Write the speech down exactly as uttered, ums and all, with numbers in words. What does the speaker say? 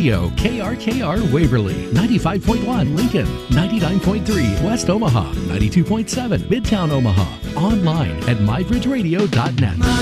Radio, K R K R Waverly, ninety-five point one Lincoln, ninety-nine point three West Omaha, ninety-two point seven Midtown Omaha. Online at my bridge radio dot net.